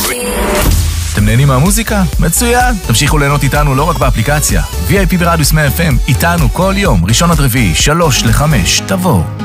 אתם נהנים מהמוזיקה? מצוין! תמשיכו ליהנות איתנו לא רק באפליקציה. VIP ברדיוס 100 FM, איתנו כל יום, ראשון עד רביעי, 3 ל-5, תבואו.